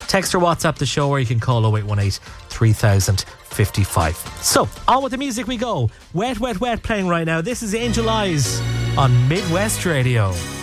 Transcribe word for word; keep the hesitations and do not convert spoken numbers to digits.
Text or WhatsApp the show, or you can call oh eight one eight, three thousand fifty-five. So, on with the music we go. Wet, Wet, Wet playing right now. This is Angel Eyes on Midwest Radio.